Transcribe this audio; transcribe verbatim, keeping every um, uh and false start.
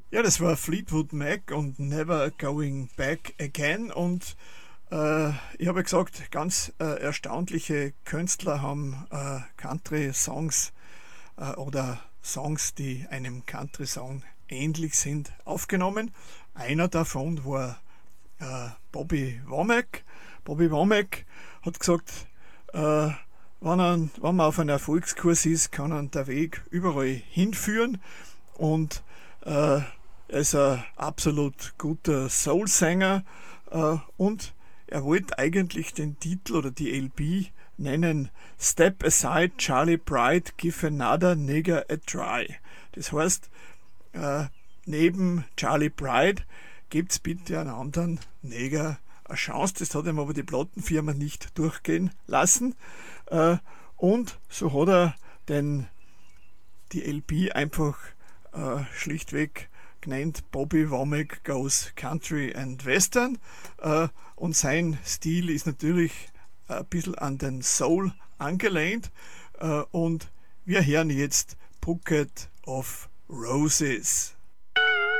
Ja, das war Fleetwood Mac und Never Going Back Again. Und äh, ich habe ja gesagt, ganz äh, erstaunliche Künstler haben äh, Country-Songs äh, oder Songs, die einem Country-Song ähnlich sind, aufgenommen. Einer davon war äh, Bobby Womack. Bobby Womack hat gesagt, äh, wenn, er, wenn man auf einem Erfolgskurs ist, kann er der Weg überall hinführen. Und äh, er ist ein absolut guter Soul-Sänger äh, und er wollte eigentlich den Titel oder die L P nennen Step Aside Charlie Pride, Give Another Nigger a Try. Das heißt, äh, neben Charlie Pride gebt's bitte einen anderen Neger eine Chance. Das hat ihm aber die Plattenfirma nicht durchgehen lassen. Äh, und so hat er den, die L P einfach äh, schlichtweg genannt Bobby Womack Goes Country and Western. Äh, und sein Stil ist natürlich ein bisschen an den Soul angelehnt. Äh, und wir hören jetzt Bucket of Roses.